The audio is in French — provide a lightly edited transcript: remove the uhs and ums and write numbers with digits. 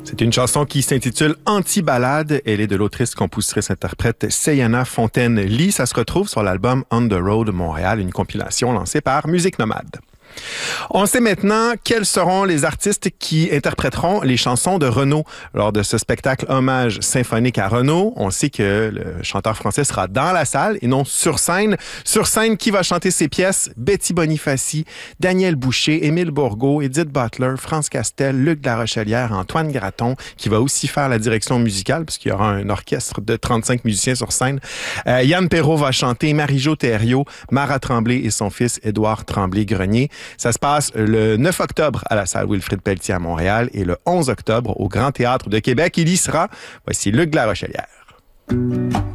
C'est une chanson qui s'intitule Anti-ballade. Elle est de l'autrice, compositrice, interprète Sayana Fontaine-Lee. Ça se retrouve sur l'album On the Road Montréal, une compilation lancée par Musique Nomade. On sait maintenant quels seront les artistes qui interpréteront les chansons de Renaud lors de ce spectacle hommage symphonique à Renaud. On sait que le chanteur français sera dans la salle et non sur scène. Sur scène, qui va chanter ses pièces? Betty Bonifaci, Daniel Boucher, Émile Bourgault, Edith Butler, France Castel, Luc de la Rochelière, Antoine Graton, qui va aussi faire la direction musicale puisqu'il y aura un orchestre de 35 musiciens sur scène. Yann Perrault va chanter, Marie-Jo Thériault, Mara Tremblay et son fils Édouard Tremblay-Grenier. Ça se passe le 9 octobre à la salle Wilfrid Pelletier à Montréal et le 11 octobre au Grand Théâtre de Québec. Il y sera. Voici Luc de la Rochelière.